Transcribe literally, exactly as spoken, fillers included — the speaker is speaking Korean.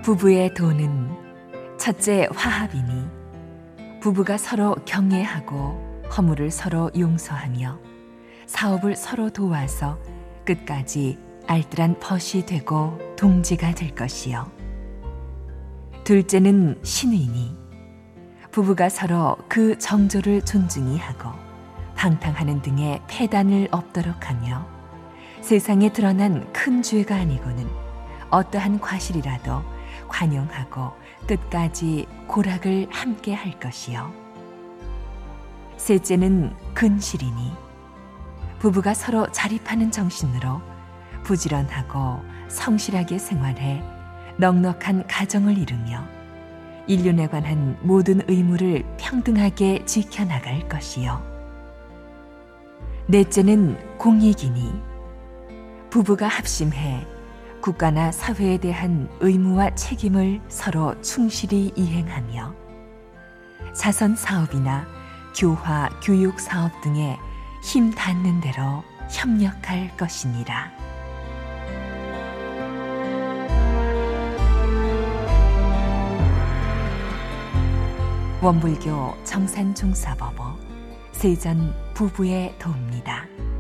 부부의 도는 첫째 화합이니 부부가 서로 경애하고 허물을 서로 용서하며 사업을 서로 도와서 끝까지 알뜰한 벗이 되고 동지가 될 것이요. 둘째는 신의니 부부가 서로 그 정조를 존중히 하고 방탕하는 등의 폐단을 없도록 하며 세상에 드러난 큰 죄가 아니고는 어떠한 과실이라도 관용하고 끝까지 고락을 함께 할 것이요. 셋째는 근실이니 부부가 서로 자립하는 정신으로 부지런하고 성실하게 생활해 넉넉한 가정을 이루며 인륜에 관한 모든 의무를 평등하게 지켜나갈 것이요. 넷째는 공익이니 부부가 합심해 국가나 사회에 대한 의무와 책임을 서로 충실히 이행하며 자선 사업이나 교화, 교육 사업 등에 힘 닿는 대로 협력할 것이니라. 원불교 정산중사법어 세전 부부의 도입니다.